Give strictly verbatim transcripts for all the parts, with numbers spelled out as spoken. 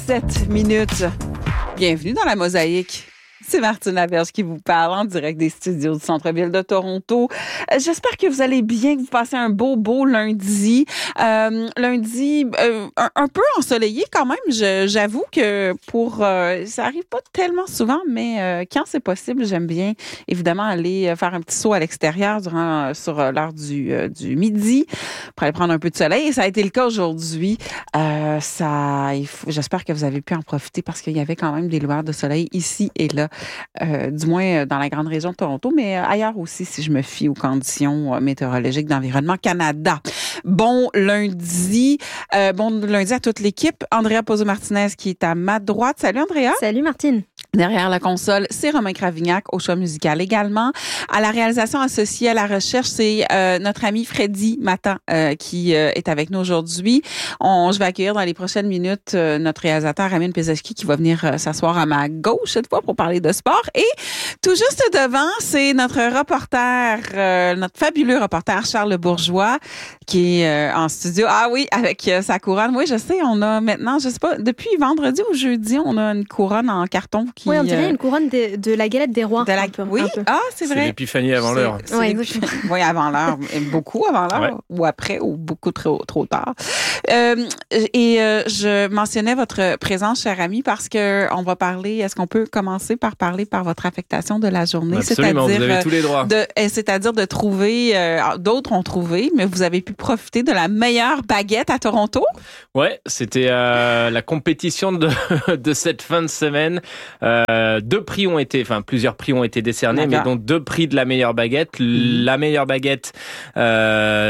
sept minutes. Bienvenue dans la Mosaïque. C'est Martine Laberge qui vous parle en direct des studios du centre-ville de Toronto. Euh, j'espère que vous allez bien, que vous passez un beau, beau lundi. Euh, lundi, euh, un, un peu ensoleillé quand même. Je, j'avoue que pour... Euh, ça arrive pas tellement souvent, mais euh, quand c'est possible, j'aime bien évidemment aller faire un petit saut à l'extérieur durant sur l'heure du, euh, du midi pour aller prendre un peu de soleil. Et ça a été le cas aujourd'hui. Euh, ça, il faut, j'espère que vous avez pu en profiter parce qu'il y avait quand même des lueurs de soleil ici et là. Euh, du moins dans la grande région de Toronto, mais ailleurs aussi si je me fie aux conditions météorologiques d'Environnement Canada. Bon lundi, euh, bon lundi à toute l'équipe. Andrea Pozzo-Martinez qui est à ma droite. Salut Andrea. Salut Martine. Derrière la console, c'est Romain Cravignac au choix musical également. À la réalisation associée à la recherche, c'est euh, notre ami Freddy Matan euh, qui euh, est avec nous aujourd'hui. On, je vais accueillir dans les prochaines minutes euh, notre réalisateur Ramin Pezeski qui va venir euh, s'asseoir à ma gauche cette fois pour parler de sport. Et tout juste devant, c'est notre reporter, euh, notre fabuleux reporter Charles Bourgeois qui est euh, en studio. Ah oui, avec euh, sa couronne. Oui, je sais, on a maintenant, je sais pas, depuis vendredi ou jeudi, on a une couronne en carton qui... Oui, on dirait une couronne de, de la galette des rois. De la... un peu, oui, un peu. ah, c'est vrai. C'est l'épiphanie avant c'est, l'heure. C'est oui, oui, avant l'heure. Beaucoup avant l'heure, ouais. Ou après, ou beaucoup trop, trop tard. Euh, et euh, je mentionnais votre présence, cher ami, parce que on va parler, est-ce qu'on peut commencer par parler par votre affectation de la journée? Absolument, c'est-à-dire, vous avez tous les droits. De, c'est-à-dire de trouver, euh, d'autres ont trouvé, mais vous avez pu profiter de la meilleure baguette à Toronto? Ouais, c'était euh, la compétition de, de cette fin de semaine. Euh, deux prix ont été, enfin plusieurs prix ont été décernés, D'accord. mais dont deux prix de la meilleure baguette. Mmh. La meilleure baguette, euh,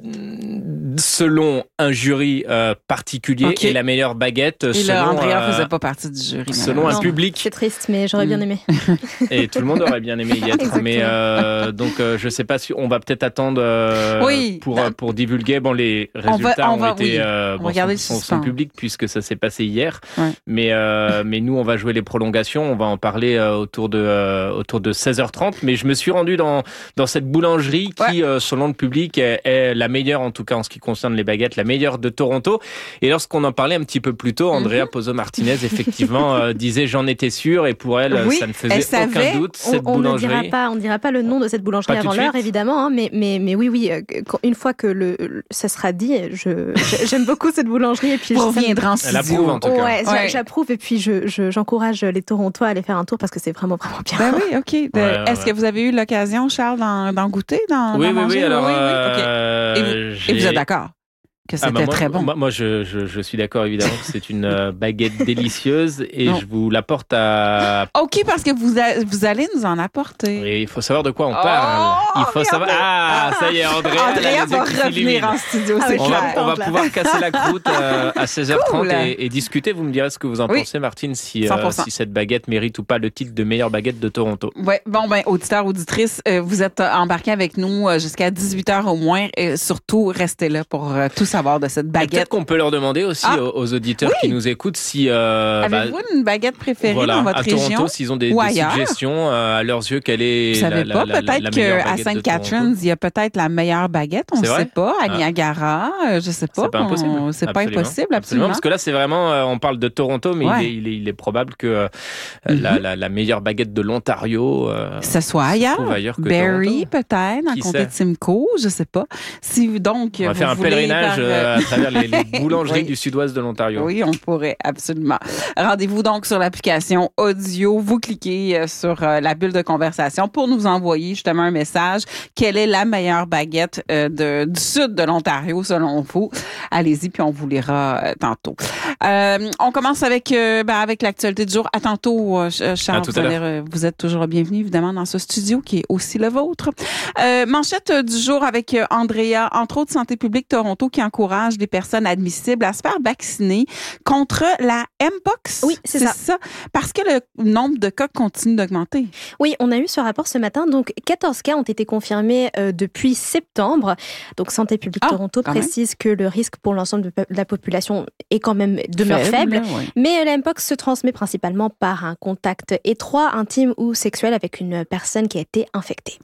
selon un jury euh, particulier, okay. et la meilleure baguette et selon... Et Andrea euh, faisait pas partie du jury. Selon non, un public. C'est triste, mais j'aurais bien aimé. Et tout le monde aurait bien aimé y être. mais euh, donc, euh, je sais pas si on va peut-être attendre euh, oui, pour dans... pour divulguer. Bon, les résultats on va, on va, ont été oui. euh, bon, sont, sont, sont publics puisque ça s'est passé hier. Ouais. Mais euh, mais nous, on va jouer les prolongations. On va en parler euh, autour de euh, autour de seize heures trente. Mais je me suis rendu dans dans cette boulangerie qui, ouais. euh, selon le public, est, est la meilleure, en tout cas en ce qui concerne les baguettes, la meilleure de Toronto. Et lorsqu'on en parlait un petit peu plus tôt, Andrea mm-hmm. Pozzo-Martinez effectivement euh, disait j'en étais sûre, et pour elle, oui, ça ne faisait elle aucun savait. doute. Cette on, on boulangerie. ne dira pas, on ne dira pas le nom de cette boulangerie pas avant l'heure, évidemment, hein, mais mais mais oui oui, une fois que le ça sera dit, je, j'aime beaucoup cette boulangerie et puis on reviendra en studio. Elle approuve en tout cas. Ouais, ouais. J'approuve et puis je, je j'encourage les Torontois à aller faire un tour parce que c'est vraiment vraiment bien. Ben oui, ok. De, ouais, ouais, est-ce ouais. que vous avez eu l'occasion, Charles, d'en, d'en goûter, d'en, oui, d'en oui, manger? Oui, alors, oui, oui, euh, okay. et, vous, et vous êtes d'accord que c'était ah bah moi, très bon? Moi, moi je, je, je suis d'accord, évidemment, que c'est une euh, baguette délicieuse et non. je vous l'apporte à... OK, parce que vous, a, vous allez nous en apporter. Et il faut savoir de quoi on parle. Oh, il faut savoir... Ah, ça y est, Andrea, Andrea va revenir en studio, ah, c'est on clair. Va, on va pouvoir casser la croûte euh, à seize heures trente cool. et, et discuter. Vous me direz ce que vous en oui. pensez, Martine, si, euh, si cette baguette mérite ou pas le titre de meilleure baguette de Toronto. Ouais, bon, ben, auditeurs, auditrices, euh, vous êtes embarqués avec nous euh, jusqu'à dix-huit heures au moins. Et surtout, restez là pour euh, tout savoir de cette baguette. Peut-être qu'on peut leur demander aussi ah, aux, aux auditeurs oui. qui nous écoutent si... Euh, Avez-vous bah, une baguette préférée voilà, dans votre à Toronto, région? S'ils ont des, des suggestions, euh, à leurs yeux, quelle est Vous savez la, pas, la, peut-être la, la meilleure qu'à Saint Catharines, il y a peut-être la meilleure baguette, on ne sait pas. À Niagara, ah. je sais pas. C'est pas impossible. On, c'est absolument. pas impossible, absolument. absolument. Parce que là, c'est vraiment, euh, on parle de Toronto, mais ouais. il, est, il, est, il est probable que euh, mm-hmm. la, la, la meilleure baguette de l'Ontario... Euh, ça soit ailleurs. ailleurs que Barrie, Toronto. peut-être, en comté de Simcoe, je sais pas. Si donc, on va vous faire un pèlerinage par... euh, à travers les, les boulangeries oui. du sud-ouest de l'Ontario. Oui, on pourrait, absolument. Rendez-vous donc sur l'application audio. Vous cliquez sur la bulle de conversation pour nous envoyer justement un message. Quelle est la meilleure baguette euh, de, du sud de l'Ontario, selon vous? Allez-y, puis on vous lira euh, tantôt. Euh, on commence avec, euh, ben, avec l'actualité du jour. À tantôt, euh, Charles. À tout à l'heure. Vous, vous êtes toujours bienvenue, évidemment, dans ce studio qui est aussi le vôtre. Euh, manchette du jour avec Andrea, entre autres Santé publique Toronto, qui encourage les personnes admissibles à se faire vacciner contre la M-Pox. Oui, c'est, c'est ça. ça. Parce que le nombre de cas continue d'augmenter. Oui, on a eu ce rapport ce matin. Donc, quatorze cas ont été confirmés euh, depuis septembre. Donc, Santé publique ah, Toronto précise même. que le risque pour l'ensemble de la population est quand même demeure faible. faible ouais. Mais la M-Pox se transmet principalement par un contact étroit, intime ou sexuel avec une personne qui a été infectée.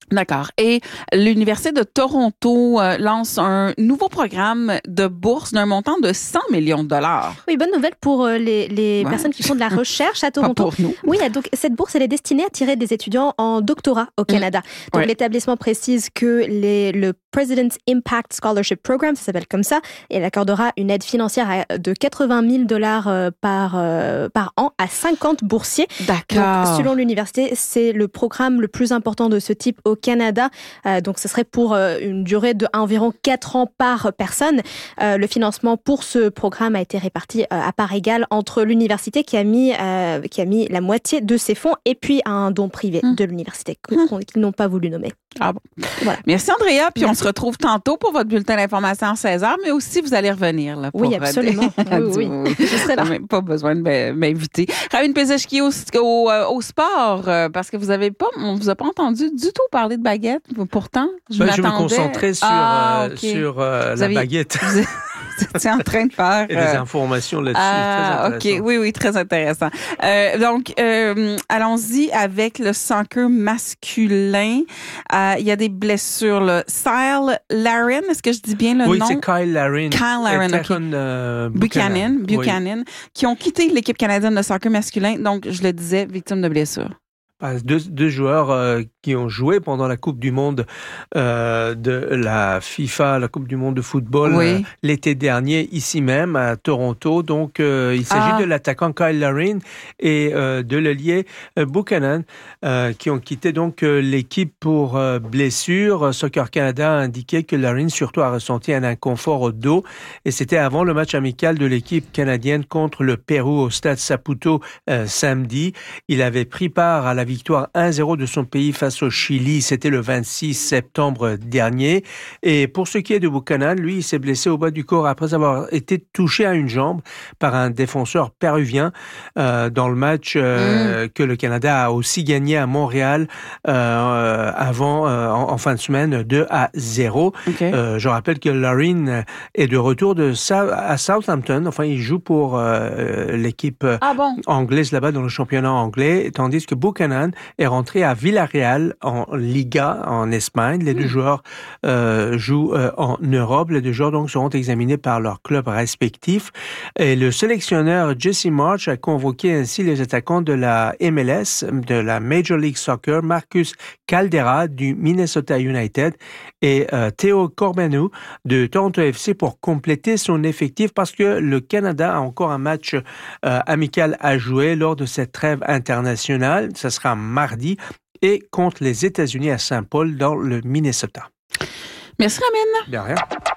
D'accord. Et l'Université de Toronto euh, lance un nouveau programme de bourse d'un montant de cent millions de dollars. Oui, bonne nouvelle pour euh, les, les ouais. personnes qui font de la recherche à Toronto. Pas pour nous. Oui, donc cette bourse, elle est destinée à tirer des étudiants en doctorat au Canada. Mmh. Donc ouais. l'établissement précise que les, le President's Impact Scholarship Program, ça s'appelle comme ça, et elle accordera une aide financière à, de quatre-vingt mille dollars euh, par, euh, par an à cinquante boursiers. D'accord. Donc, selon l'université, c'est le programme le plus important de ce type au Canada. Euh, donc, ce serait pour euh, une durée de environ quatre ans par personne. Euh, le financement pour ce programme a été réparti euh, à part égale entre l'université qui a mis euh, qui a mis la moitié de ses fonds et puis un don privé mmh. de l'université qu'ils mmh. n'ont pas voulu nommer. Ah bon. Voilà. Merci Andrea, puis Merci. On se retrouve tantôt pour votre bulletin d'information à seize heures, mais aussi vous allez revenir. Là, pour oui, absolument. oui, oui. Je serai là. Pas besoin de m'inviter. Ravine Pézeshki au, au, au sport, euh, parce que vous avez pas, on vous a pas entendu du tout parler de baguette. Pourtant, je ben, m'attendais. Je me concentrais sur, ah, euh, okay. sur euh, la avez, baguette. Vous étiez en train de faire... Et des euh, informations là-dessus. Ah, très OK. Oui, oui, très intéressant. Euh, donc, euh, allons-y avec le soccer masculin. Euh, il y a des blessures. Là. Kyle Larin, est-ce que je dis bien le oui, nom? Oui, c'est Kyle Larin. Kyle Larin, OK. Euh, Buchanan, Buchanan, Buchanan oui. qui ont quitté l'équipe canadienne de soccer masculin. Donc, je le disais, victime de blessures. Deux, deux joueurs euh, qui ont joué pendant la Coupe du Monde euh, de la FIFA, la Coupe du Monde de football, oui. euh, l'été dernier, ici même, à Toronto. Donc, euh, il s'agit ah. de l'attaquant Kyle Larin et euh, de l'ailier euh, Buchanan, euh, qui ont quitté donc euh, l'équipe pour euh, blessure. Soccer Canada a indiqué que Larin, surtout, a ressenti un inconfort au dos. Et c'était avant le match amical de l'équipe canadienne contre le Pérou au stade Saputo euh, samedi. Il avait pris part à la victoire un zéro de son pays face au Chili. C'était le vingt-six septembre dernier. Et pour ce qui est de Buchanan, lui, il s'est blessé au bas du corps après avoir été touché à une jambe par un défenseur péruvien euh, dans le match euh, mmh. que le Canada a aussi gagné à Montréal euh, avant, euh, en, en fin de semaine, deux à zéro. Okay. Euh, je rappelle que Larin est de retour de à Southampton. Enfin, il joue pour euh, l'équipe ah bon? anglaise là-bas dans le championnat anglais, tandis que Buchanan est rentré à Villarreal en Liga en Espagne. Les mmh. deux joueurs euh, jouent euh, en Europe. Les deux joueurs donc seront examinés par leurs clubs respectifs. Et le sélectionneur Jesse March a convoqué ainsi les attaquants de la M L S, de la Major League Soccer, Marcus Caldera du Minnesota United et euh, Théo Corbeanu de Toronto F C pour compléter son effectif parce que le Canada a encore un match euh, amical à jouer lors de cette trêve internationale. Ça sera mardi et contre les États-Unis à Saint-Paul dans le Minnesota. Merci Ramin. De rien.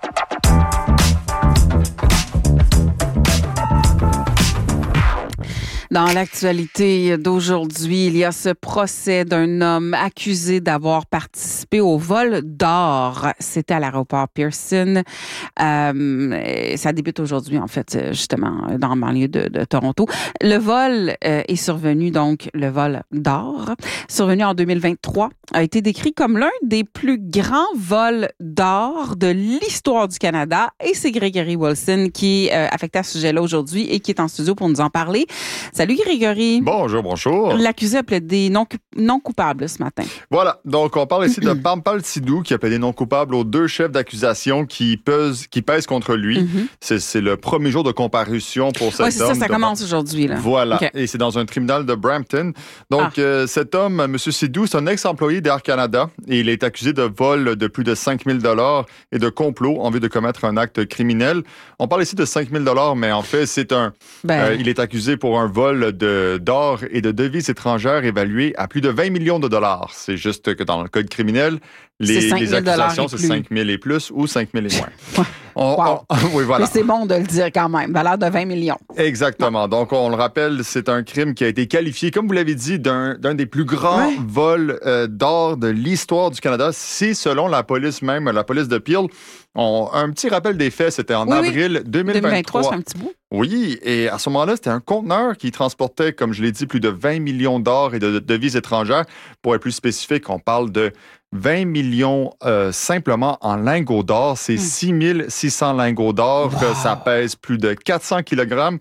Dans l'actualité d'aujourd'hui, il y a ce procès d'un homme accusé d'avoir participé au vol d'or. C'était à l'aéroport Pearson. Euh, ça débute aujourd'hui, en fait, justement, dans le banlieue de, de Toronto. Le vol euh, est survenu, donc, le vol d'or, survenu en deux mille vingt-trois, a été décrit comme l'un des plus grands vols d'or de l'histoire du Canada. Et c'est Grégory Wilson qui est euh, affecté à ce sujet-là aujourd'hui et qui est en studio pour nous en parler. Salut Grégory. Bonjour, bonjour. L'accusé a plaidé non, non coupable ce matin. Voilà, donc on parle ici de Pampal Sidou qui a plaidé non coupable aux deux chefs d'accusation qui pèsent, qui pèsent contre lui. Mm-hmm. C'est, c'est le premier jour de comparution pour cet ouais, c'est homme. Ça, ça commence aujourd'hui. Là. Voilà, okay. Et c'est dans un tribunal de Brampton. Donc ah. euh, cet homme, M. Sidou, c'est un ex-employé d'Air Canada et il est accusé de vol de plus de cinq mille dollars et de complot en vue de commettre un acte criminel. On parle ici de cinq mille dollars, mais en fait, c'est un... Ben... Euh, il est accusé pour un vol de d'or et de devises étrangères évaluées à plus de vingt millions de dollars. C'est juste que dans le code criminel, les, les accusations, c'est cinq mille et plus ou cinq mille et moins. Ouais. On, wow. on, oui, voilà. Mais c'est bon de le dire quand même. Valeur de vingt millions. Exactement. Ouais. Donc, on le rappelle, c'est un crime qui a été qualifié, comme vous l'avez dit, d'un, d'un des plus grands ouais. vols euh, d'or de l'histoire du Canada. C'est selon la police même, la police de Peel. On, un petit rappel des faits, c'était en oui, avril deux mille vingt-trois. deux mille vingt-trois, c'est un petit bout. Oui, et à ce moment-là, c'était un conteneur qui transportait, comme je l'ai dit, plus de vingt millions d'or et de, de devises étrangères. Pour être plus spécifique, on parle de vingt millions euh, simplement en lingots d'or. C'est mmh. six mille six cents lingots d'or. Wow. Ça pèse plus de quatre cents kilogrammes.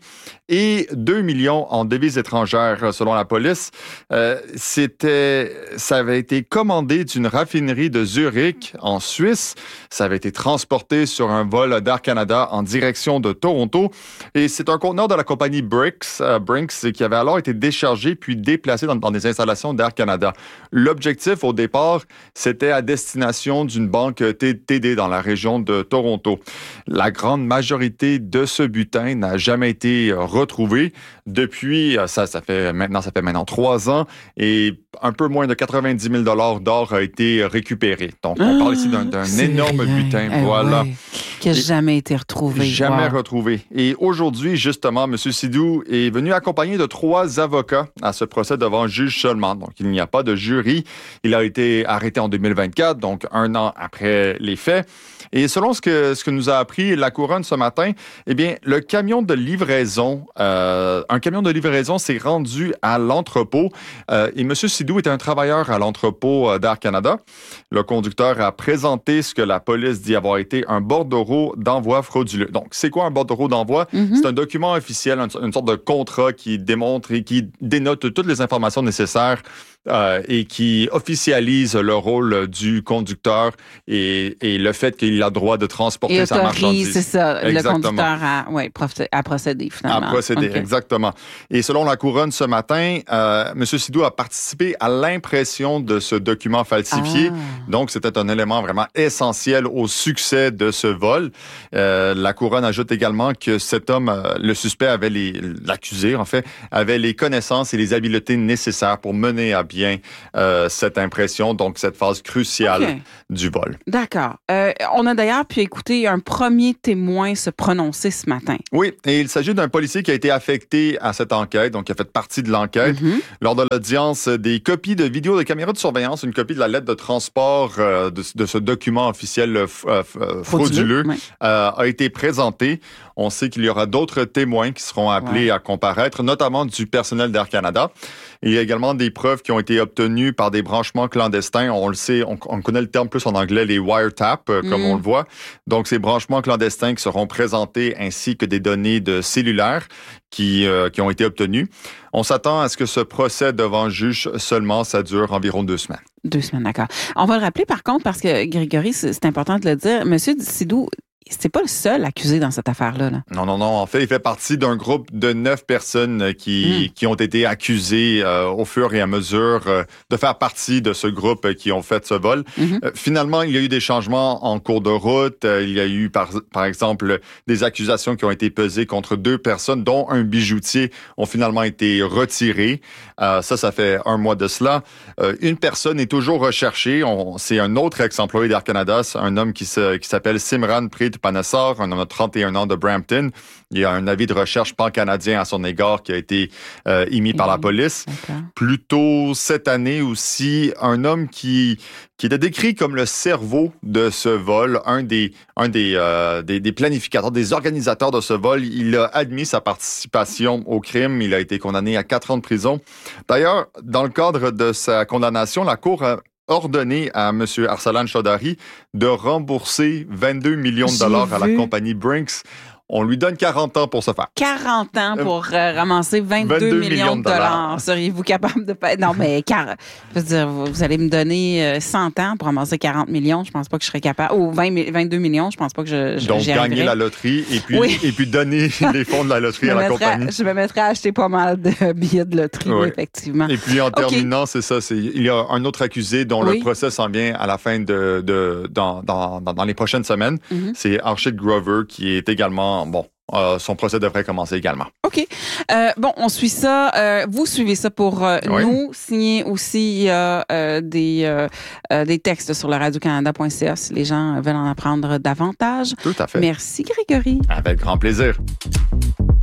et deux millions en devises étrangères, selon la police. Euh, c'était, ça avait été commandé d'une raffinerie de Zurich, en Suisse. Ça avait été transporté sur un vol d'Air Canada en direction de Toronto. Et c'est un conteneur de la compagnie Brinks, euh, Brinks qui avait alors été déchargé puis déplacé dans, dans des installations d'Air Canada. L'objectif, au départ, c'était à destination d'une banque T D dans la région de Toronto. La grande majorité de ce butin n'a jamais été retrouvé. Depuis, ça, ça fait maintenant, ça fait maintenant trois ans et un peu moins de quatre-vingt-dix mille dollars d'or a été récupéré. Donc, on ah, parle ici d'un, d'un énorme rien. butin. Eh voilà. Ouais. Qui n'a jamais été retrouvé. Jamais wow. retrouvé. Et aujourd'hui, justement, M. Sidhu est venu accompagné de trois avocats à ce procès devant juge seulement. Donc, il n'y a pas de jury. Il a été arrêté en deux mille vingt-quatre, donc un an après les faits. Et selon ce que, ce que nous a appris la Couronne ce matin, eh bien, le camion de livraison, euh, un camion de livraison s'est rendu à l'entrepôt. Euh, et M. Sidhu était un travailleur à l'entrepôt d'Air Canada. Le conducteur a présenté ce que la police dit avoir été un bordereau d'envoi frauduleux. Donc, c'est quoi un bordereau d'envoi? Mm-hmm. C'est un document officiel, une sorte de contrat qui démontre et qui dénote toutes les informations nécessaires euh, et qui officialise le rôle du conducteur et, et le fait qu'il a droit de transporter et sa marchandise. C'est ça, exactement. Le conducteur a, ouais, à procéder finalement. À procéder, okay. exactement. Et selon la Couronne ce matin, euh, M. Sidhu a participé à l'impression de ce document falsifié. Ah. Donc, c'était un élément vraiment essentiel au succès de ce vol. Euh, la Couronne ajoute également que cet homme, euh, le suspect avait les, l'accusé en fait, avait les connaissances et les habiletés nécessaires pour mener à bien euh, cette impression, donc cette phase cruciale okay. du vol. D'accord. Euh, on a d'ailleurs pu écouter un premier témoin se prononcer ce matin. Oui, et il s'agit d'un policier qui a été affecté à cette enquête, donc qui a fait partie de l'enquête. Mm-hmm. Lors de l'audience, des copies de vidéos de caméras de surveillance, une copie de la lettre de transport euh, de, de ce document officiel euh, frauduleux, frauduleux oui. euh, a été présentée. On sait qu'il y aura d'autres témoins qui seront appelés ouais. à comparaître, notamment du personnel d'Air Canada. Il y a également des preuves qui ont été obtenues par des branchements clandestins. On le sait, on, on connaît le terme plus en anglais, les wiretaps, euh, comme mm. on le voit. Donc, ces branchements clandestins qui seront présentés ainsi que des données de cellulaires qui, euh, qui ont été obtenues. On s'attend à ce que ce procès devant juge seulement, ça dure environ deux semaines. Deux semaines, d'accord. On va le rappeler par contre, parce que Grégory, c'est important de le dire, Monsieur Sidhu, c'est pas le seul accusé dans cette affaire-là. Là. Non, non, non. En fait, il fait partie d'un groupe de neuf personnes qui, mmh. qui ont été accusées euh, au fur et à mesure euh, de faire partie de ce groupe euh, qui ont fait ce vol. Mmh. Euh, finalement, il y a eu des changements en cours de route. Euh, il y a eu, par, par exemple, des accusations qui ont été pesées contre deux personnes, dont un bijoutier, ont finalement été retirées. Euh, ça, ça fait un mois de cela. Euh, une personne est toujours recherchée. On, c'est un autre ex-employé d'Air Canada, c'est un homme qui, se, qui s'appelle Simran Preet Panassar, un homme de trente et un ans de Brampton. Il y a un avis de recherche pan-canadien à son égard qui a été euh, émis mmh. par la police. Okay. Plus tôt cette année aussi, un homme qui, qui était décrit comme le cerveau de ce vol, un des, un des, euh, des, des planificateurs, des organisateurs de ce vol. Il a admis sa participation au crime. Il a été condamné à quatre ans de prison. D'ailleurs, dans le cadre de sa condamnation, la Cour a ordonné à M. Arsalan Chaudhary de rembourser vingt-deux millions de dollars J'ai à vu. la compagnie Brinks. On lui donne quarante ans pour ce faire. quarante ans pour euh, ramasser vingt-deux millions de dollars. Seriez-vous capable de... Non, mais car... je veux dire, vous allez me donner cent ans pour ramasser quarante millions. Je pense pas que je serais capable. Ou vingt, vingt-deux millions, je pense pas que je, je Donc, j'y gagner arriverais. la loterie et puis, oui. et puis donner les fonds de la loterie à la compagnie. À, je me mettrais à acheter pas mal de billets de loterie, oui. effectivement. Et puis, en okay. terminant, c'est ça. C'est, il y a un autre accusé dont oui. le procès s'en vient à la fin de... de dans, dans, dans, dans les prochaines semaines. Mm-hmm. C'est Archit Grover qui est également... bon. Euh, son procès devrait commencer également. OK. Euh, bon, on suit ça. Euh, vous suivez ça pour euh, oui. nous. Signez aussi, il y a euh, des, euh, euh, des textes sur le radio canada point c a si les gens veulent en apprendre davantage. Tout à fait. Merci, Grégory. Avec grand plaisir.